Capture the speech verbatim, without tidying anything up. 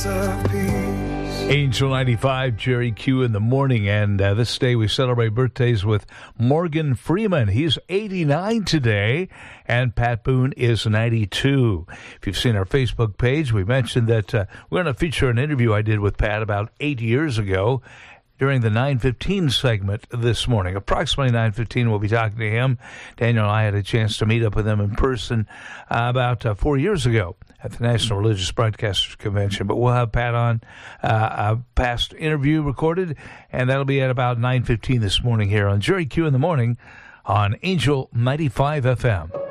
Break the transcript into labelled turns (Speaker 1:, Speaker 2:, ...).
Speaker 1: Angel ninety-five, Jerry Q in the morning, and uh, this day we celebrate birthdays with Morgan Freeman. He's eighty-nine today, and Pat Boone is ninety-two. If you've seen our Facebook page, we mentioned that uh, we're going to feature an interview I did with Pat about eight years ago during the nine fifteen segment this morning. Approximately nine fifteen, we'll be talking to him. Daniel and I had a chance to meet up with him in person uh, about uh, four years ago at the National Religious Broadcasters Convention. But we'll have Pat on, uh, a past interview recorded, and that'll be at about nine fifteen this morning here on Jerry Q in the Morning on Angel ninety-five F M.